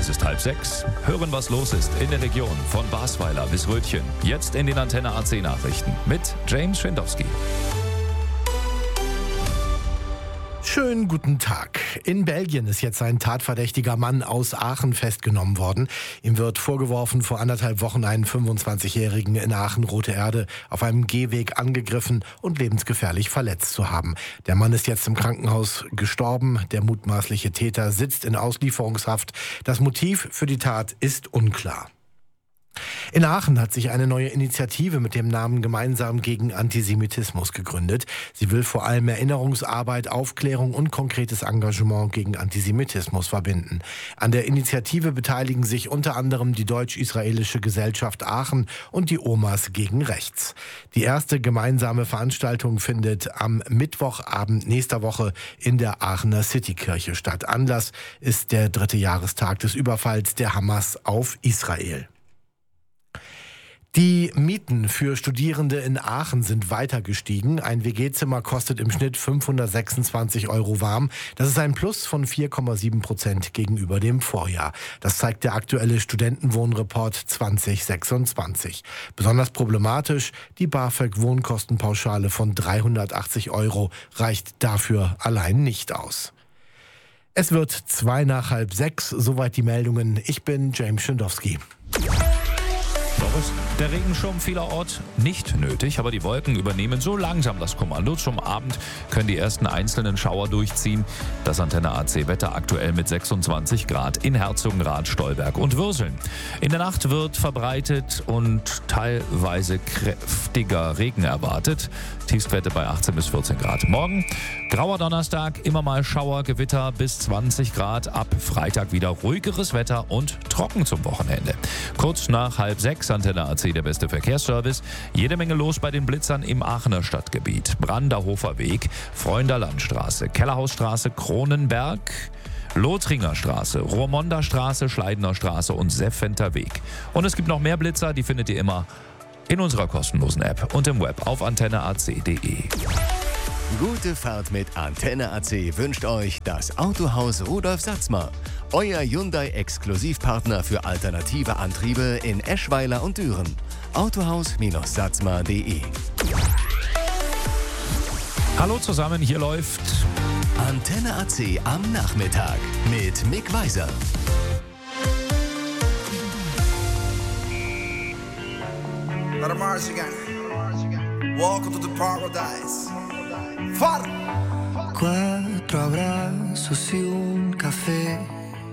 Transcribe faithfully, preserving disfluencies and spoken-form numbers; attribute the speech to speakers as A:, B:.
A: Es ist halb sechs. Hören, was los ist in der Region von Basweiler bis Rötchen. Jetzt in den Antenne A C Nachrichten mit James Schwindowski.
B: Schönen guten Tag. In Belgien ist jetzt ein tatverdächtiger Mann aus Aachen festgenommen worden. Ihm wird vorgeworfen, vor anderthalb Wochen einen fünfundzwanzigjährigen in Aachen Rote Erde auf einem Gehweg angegriffen und lebensgefährlich verletzt zu haben. Der Mann ist jetzt im Krankenhaus gestorben. Der mutmaßliche Täter sitzt in Auslieferungshaft. Das Motiv für die Tat ist unklar. In Aachen hat sich eine neue Initiative mit dem Namen Gemeinsam gegen Antisemitismus gegründet. Sie will vor allem Erinnerungsarbeit, Aufklärung und konkretes Engagement gegen Antisemitismus verbinden. An der Initiative beteiligen sich unter anderem die Deutsch-Israelische Gesellschaft Aachen und die Omas gegen Rechts. Die erste gemeinsame Veranstaltung findet am Mittwochabend nächster Woche in der Aachener Citykirche statt. Anlass ist der dritte Jahrestag des Überfalls der Hamas auf Israel. Die Mieten für Studierende in Aachen sind weiter gestiegen. Ein W G-Zimmer kostet im Schnitt fünfhundertsechsundzwanzig Euro warm. Das ist ein Plus von vier Komma sieben Prozent gegenüber dem Vorjahr. Das zeigt der aktuelle Studentenwohnreport zwanzig sechsundzwanzig. Besonders problematisch, die BAföG-Wohnkostenpauschale von dreihundertachtzig Euro reicht dafür allein nicht aus. Es wird zwei nach halb sechs, soweit die Meldungen. Ich bin James Schwindowski.
A: Der Regenschirm vielerorts nicht nötig, aber die Wolken übernehmen so langsam das Kommando. Zum Abend können die ersten einzelnen Schauer durchziehen. Das Antenne A C Wetter aktuell mit sechsundzwanzig Grad in Herzogenrath, Stolberg und Würseln. In der Nacht wird verbreitet und teilweise kräftiger Regen erwartet. Tiefstwerte bei achtzehn bis vierzehn Grad. Morgen grauer Donnerstag, immer mal Schauer, Gewitter bis zwanzig Grad. Ab Freitag wieder ruhigeres Wetter und trocken zum Wochenende. Kurz nach halb sechs, Antenne A C, der beste Verkehrsservice. Jede Menge los bei den Blitzern im Aachener Stadtgebiet. Branderhofer Weg, Freunda Landstraße, Kellerhausstraße, Kronenberg, Lothringer Straße, Rohrmonder Straße, Schleidener Straße und Seffenter Weg. Und es gibt noch mehr Blitzer, die findet ihr immer in unserer kostenlosen App und im Web auf antenne a c punkt d e.
C: Gute Fahrt mit Antenne A C wünscht euch das Autohaus Rudolf Satzmer. Euer Hyundai-Exklusivpartner für alternative Antriebe in Eschweiler und Düren. autohaus Satzmer punkt d e.
A: Hallo zusammen, hier läuft
C: Antenne A C am Nachmittag mit Mick Weiser.
D: Let a march again. Welcome to the paradise. Far.
E: Quattro abbracci y un caffè.